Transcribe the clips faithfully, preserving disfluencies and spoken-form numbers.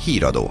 Híradó.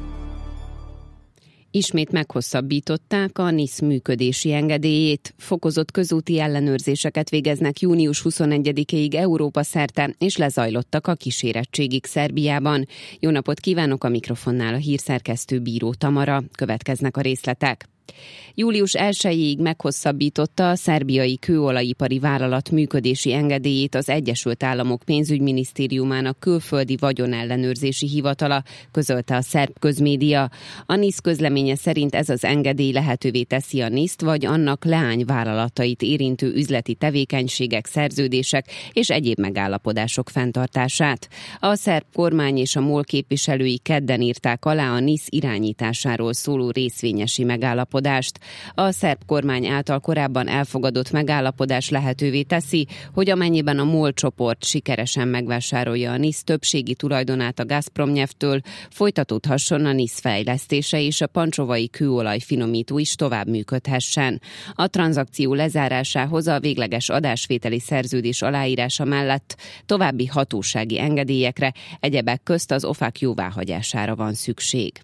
Ismét meghosszabbították a NISZ működési engedélyét. Fokozott közúti ellenőrzéseket végeznek június huszonegyedikéig Európa szerte, és lezajlottak a kísérettségig Szerbiában. Jó napot kívánok, a mikrofonnál a hírszerkesztő Bíró Tamara. Következnek a részletek. július elsejéig meghosszabbította a szerbiai kőolajipari vállalat működési engedélyét az Egyesült Államok pénzügyminisztériumának külföldi vagyonellenőrzési hivatala, közölte a szerb közmédia. A NISZ közleménye szerint ez az engedély lehetővé teszi a NISZ-t vagy annak leányvállalatait érintő üzleti tevékenységek, szerződések és egyéb megállapodások fenntartását. A szerb kormány és a MOL képviselői kedden írták alá a NISZ irányításáról szóló részvényesi megállapodást. A szerb kormány által korábban elfogadott megállapodás lehetővé teszi, hogy amennyiben a MOL csoport sikeresen megvásárolja a NISZ többségi tulajdonát a Gazpromnyeftől, folytatódhasson a NISZ fejlesztése és a pancsovai kőolaj finomító is tovább működhessen. A tranzakció lezárásához a végleges adásvételi szerződés aláírása mellett további hatósági engedélyekre, egyebek közt az ofák jóváhagyására van szükség.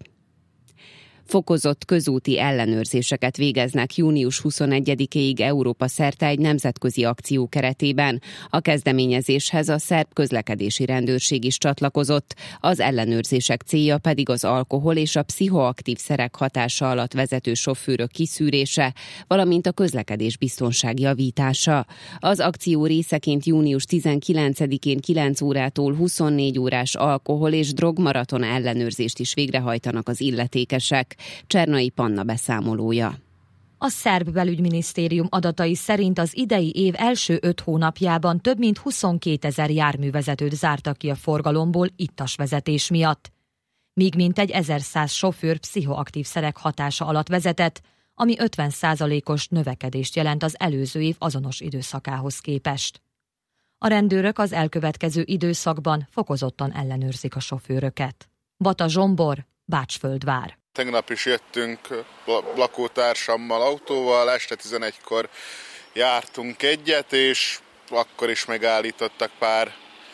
Fokozott közúti ellenőrzéseket végeznek június huszonegyedikéig Európa szerte egy nemzetközi akció keretében. A kezdeményezéshez a szerb közlekedési rendőrség is csatlakozott, az ellenőrzések célja pedig az alkohol és a pszichoaktív szerek hatása alatt vezető sofőrök kiszűrése, valamint a közlekedés biztonság javítása. Az akció részeként június tizenkilencedikén kilenc órától huszonnégy órás alkohol és drogmaraton ellenőrzést is végrehajtanak az illetékesek. Csernai Panna beszámolója. A szerb belügyminisztérium adatai szerint az idei év első öt hónapjában több mint huszonkétezer járművezetőt zártak ki a forgalomból ittas vezetés miatt, míg mintegy ezerszáz sofőr pszichoaktív szerek hatása alatt vezetett, ami ötven százalékos növekedést jelent az előző év azonos időszakához képest. A rendőrök az elkövetkező időszakban fokozottan ellenőrzik a sofőröket. Bata Zsombor, Bácsföldvár. Tegnap is jöttünk lakótársammal autóval, este tizenegykor jártunk egyet, és akkor is megállítottak pár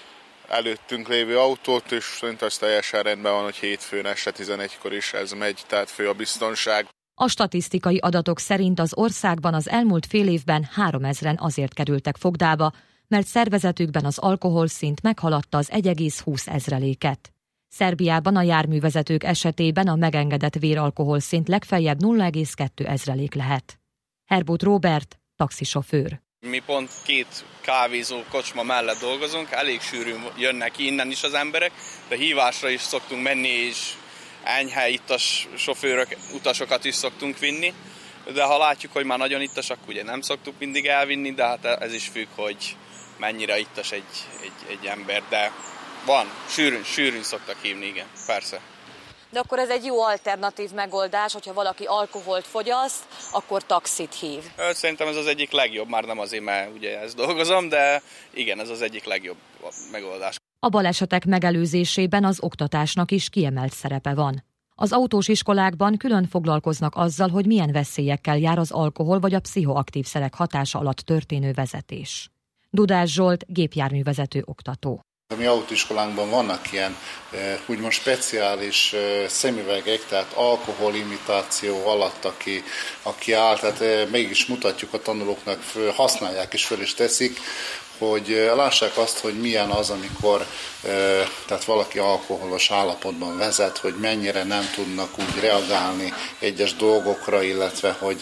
előttünk lévő autót, és szerintem az teljesen rendben van, hogy hétfőn este tizenegykor is ez megy, tehát fő a biztonság. A statisztikai adatok szerint az országban az elmúlt fél évben háromezren azért kerültek fogdába, mert szervezetükben az alkoholszint meghaladta az egy egész húsz ezreléket. Szerbiában a járművezetők esetében a megengedett véralkoholszint legfeljebb nulla egész kettő ezrelék lehet. Herbut Róbert, taxisofőr. Mi pont két kávézó kocsma mellett dolgozunk, elég sűrűn jönnek innen is az emberek, de hívásra is szoktunk menni, és enyhe ittas sofőrök, utasokat is szoktunk vinni. De ha látjuk, hogy már nagyon ittas, akkor ugye nem szoktuk mindig elvinni, de hát ez is függ, hogy mennyire ittas egy, egy, egy ember, de van, sűrűn, sűrűn szoktak hívni, igen, persze. De akkor ez egy jó alternatív megoldás, hogyha valaki alkoholt fogyaszt, akkor taxit hív. Szerintem ez az egyik legjobb, már nem azért, mert ugye ezt dolgozom, de igen, ez az egyik legjobb megoldás. A balesetek megelőzésében az oktatásnak is kiemelt szerepe van. Az autós iskolákban külön foglalkoznak azzal, hogy milyen veszélyekkel jár az alkohol vagy a pszichoaktív szerek hatása alatt történő vezetés. Dudás Zsolt, gépjárművezető oktató. A mi autóiskolánkban vannak ilyen úgymond speciális szemüvegek, tehát alkoholimitáció alatt, aki, aki áll, tehát mégis mutatjuk a tanulóknak, használják és föl is teszik, hogy lássák azt, hogy milyen az, amikor tehát valaki alkoholos állapotban vezet, hogy mennyire nem tudnak úgy reagálni egyes dolgokra, illetve hogy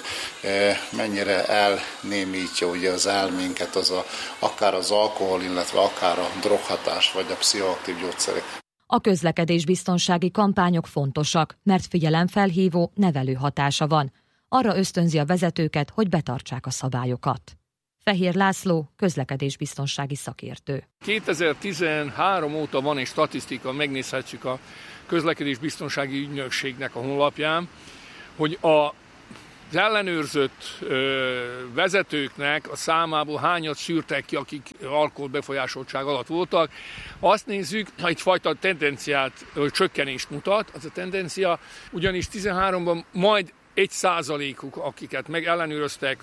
mennyire elnémítja ugye az elménket az a, akár az alkohol, illetve akár a droghatás vagy a pszichoaktív gyógyszerek. A közlekedésbiztonsági kampányok fontosak, mert figyelemfelhívó, nevelő hatása van. Arra ösztönzi a vezetőket, hogy betartsák a szabályokat. Fehér László, közlekedésbiztonsági szakértő. kétezer-tizenhárom óta van egy statisztika, megnézhetjük a közlekedésbiztonsági ügynökségnek a honlapján, hogy a, az ellenőrzött ö, vezetőknek a számából hányat szűrtek ki, akik alkoholbefolyásoltság alatt voltak. Ha azt nézzük, ha egyfajta tendenciát, ö, csökkenést mutat, az a tendencia ugyanis tizenháromban majd egy százalékuk, akiket meg ellenőröztek,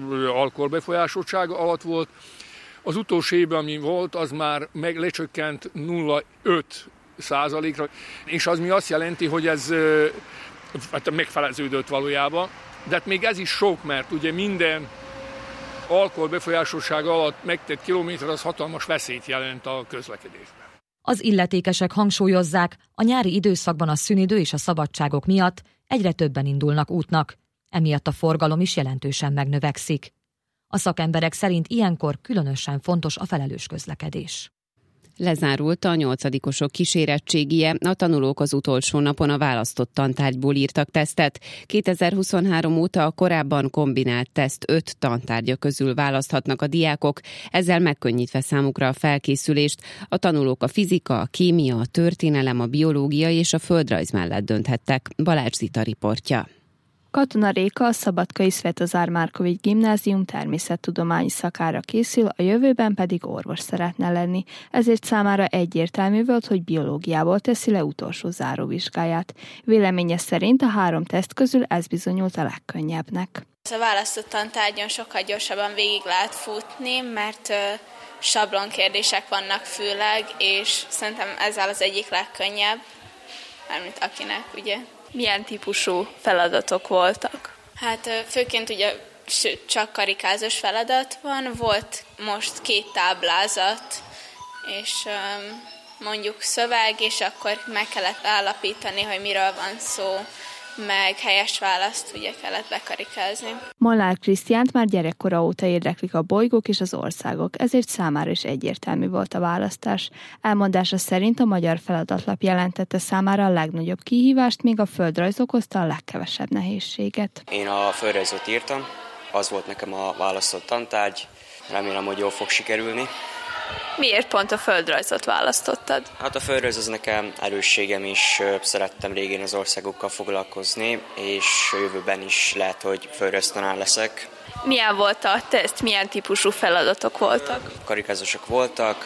alkoholbefolyásoltsága alatt volt. Az utolsó évben, ami volt, az már meg lecsökkent nulla egész öt százalékra, és az mi azt jelenti, hogy ez hát megfeleződött valójában, de hát még ez is sok, mert ugye minden alkohol befolyásoltsága alatt megtett kilométer az hatalmas veszélyt jelent a közlekedésben. Az illetékesek hangsúlyozzák, a nyári időszakban a szünidő és a szabadságok miatt egyre többen indulnak útnak, emiatt a forgalom is jelentősen megnövekszik. A szakemberek szerint ilyenkor különösen fontos a felelős közlekedés. Lezárult a nyolcadikosok kísérettségie, a tanulók az utolsó napon a választott tantárgyból írtak tesztet. kétezer-huszonhárom óta a korábban kombinált teszt öt tantárgya közül választhatnak a diákok, ezzel megkönnyítve számukra a felkészülést. A tanulók a fizika, a kémia, a történelem, a biológia és a földrajz mellett dönthettek. Balázs Zita riportja. Katona Réka a Szabadkai Svetozár Márkovics Gimnázium természettudományi szakára készül, a jövőben pedig orvos szeretne lenni. Ezért számára egyértelmű volt, hogy biológiából teszi le utolsó záróvizsgáját. Véleménye szerint a három teszt közül ez bizonyult a legkönnyebbnek. A választott tantárgyon sokkal gyorsabban végig lehet futni, mert sablonkérdések vannak főleg, és szerintem ezzel az egyik legkönnyebb, mármint akinek, ugye. Milyen típusú feladatok voltak? Hát főként ugye csak karikázós feladat van, volt most két táblázat, és mondjuk szöveg, és akkor meg kellett állapítani, hogy miről van szó, meg helyes választ ugye kellett bekarikázni. Molnár Krisztiánt már gyerekkora óta érdeklik a bolygók és az országok, ezért számára is egyértelmű volt a választás. Elmondása szerint a magyar feladatlap jelentette számára a legnagyobb kihívást, míg a földrajz okozta a legkevesebb nehézséget. Én a földrajzot írtam, az volt nekem a választott tantárgy, remélem, hogy jól fog sikerülni. Miért pont a földrajzot választottad? Hát a földrajz az nekem erősségem is, szerettem régén az országokkal foglalkozni, és jövőben is lehet, hogy földrajztanár leszek. Milyen volt a teszt, milyen típusú feladatok voltak? Karikázósok voltak,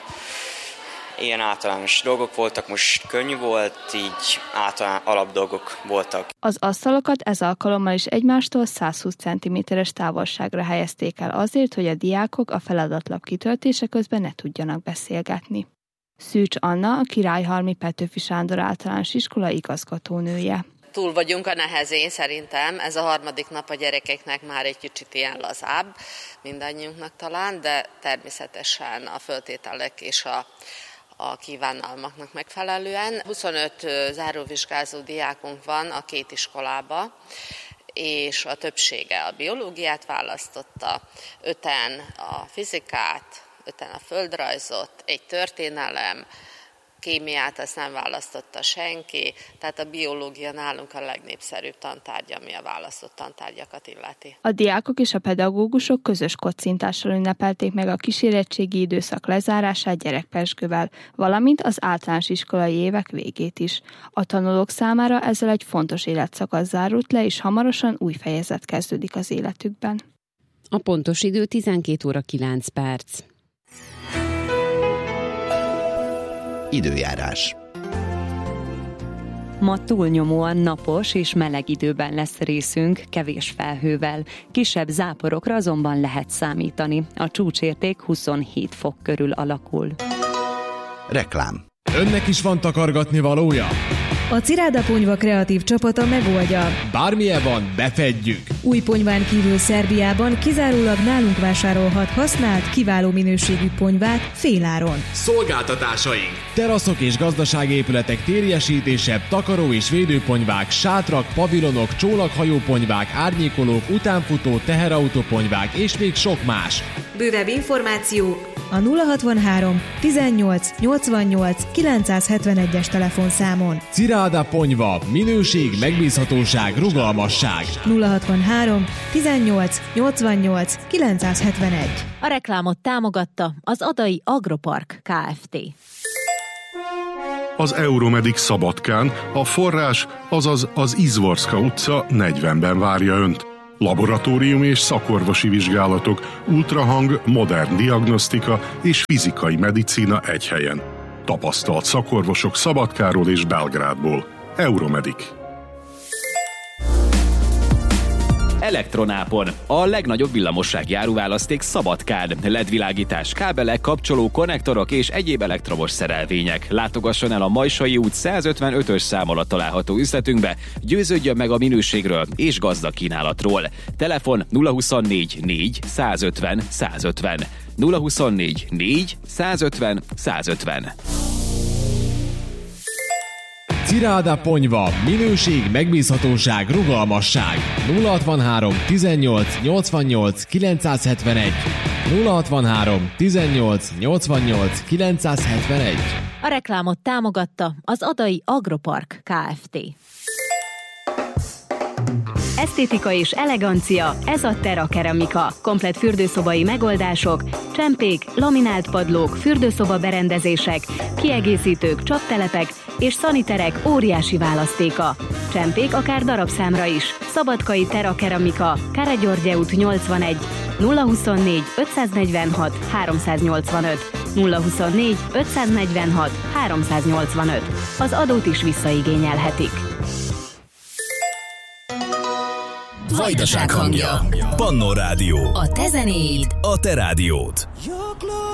ilyen általános dolgok voltak, most könnyű volt, így általán alapdolgok voltak. Az asztalokat ez alkalommal is egymástól száz húsz centiméteres távolságra helyezték el azért, hogy a diákok a feladatlap kitöltése közben ne tudjanak beszélgetni. Szűcs Anna, a Királyhalmi Petőfi Sándor Általános Iskola igazgatónője. Túl vagyunk a nehezén szerintem, ez a harmadik nap a gyerekeknek már egy kicsit ilyen lazább, mindannyiunknak talán, de természetesen a föltételek és a a kívánalmaknak megfelelően. huszonöt záróvizsgázó diákunk van a két iskolába, és a többsége a biológiát választotta, öten a fizikát, öten a földrajzot, egy történelem, kémiát ezt nem választotta senki, tehát a biológia nálunk a legnépszerűbb tantárgy, ami a választott tantárgyakat illeti. A diákok és a pedagógusok közös kocintással ünnepelték meg a kísérettségi időszak lezárását gyerekpezsgővel, valamint az általános iskolai évek végét is. A tanulók számára ezzel egy fontos életszakasz zárult le, és hamarosan új fejezet kezdődik az életükben. A pontos idő tizenkét óra kilenc perc. Időjárás. Ma túlnyomóan napos és meleg időben lesz részünk, kevés felhővel. Kisebb záporokra azonban lehet számítani. A csúcsérték huszonhét fok körül alakul. Reklám. Önnek is van takargatni valója? A Ciráda Ponyva kreatív csapata megoldja. Bármilyen van, befedjük. Új ponyván kívül Szerbiában kizárólag nálunk vásárolhat használt, kiváló minőségű ponyvát féláron. Szolgáltatásaink: teraszok és gazdasági épületek térjesítése, takaró és védőponyvák, sátrak, pavilonok, csónakhajóponyvák, árnyékolók, utánfutó, teherautóponyvák és még sok más. Bővebb információ a nulla hatvanhárom tizennyolc nyolcvannyolc kilencszázhetvenegyes telefonszámon. Ciráda Ponyva, minőség, megbízhatóság, rugalmasság. nulla hatvanhárom tizennyolc nyolcvannyolc kilencszázhetvenegy. A reklámot támogatta az Adai Agropark Kft. Az Euromedik Szabadkán a forrás, azaz az Izvorska utca negyvenben várja Önt. Laboratórium és szakorvosi vizsgálatok, ultrahang, modern diagnosztika és fizikai medicína egy helyen. Tapasztalt szakorvosok Szabadkáról és Belgrádból. Euromedik. Elektronápon. A legnagyobb villamossági áruválaszték Szabadkán. el é dé-világítás, kábelek, kapcsoló, konnektorok és egyéb elektromos szerelvények. Látogasson el a Majsai út százötvenötös szám alatt található üzletünkbe, győződjön meg a minőségről és gazdag kínálatról. Telefon nulla huszonnégy négy százötven százötven. nulla huszonnégy négy százötven százötven. Ciráda Ponyva. Minőség, megbízhatóság, rugalmasság. nulla hatvanhárom tizennyolc nyolcvannyolc kilencszázhetvenegy. nulla hatvanhárom tizennyolc nyolcvannyolc kilencszázhetvenegy. A reklámot támogatta az Adai Agropark Kft. Esztétika és elegancia, ez a Terra Keramika. Komplett fürdőszobai megoldások, csempék, laminált padlók, fürdőszoba berendezések, kiegészítők, csaptelepek és szaniterek óriási választéka. Csempék akár darabszámra is. Szabadkai Terra Keramika, Kárpát-György út nyolcvanegy, nulla huszonnégy ötszáznegyvenhat háromszáznyolcvanöt, nulla huszonnégy ötszáznegyvenhat háromszáznyolcvanöt. Az adót is visszaigényelhetik. Vajdaság hangja. Pannó Rádió. A te zenéid. A te rádiód.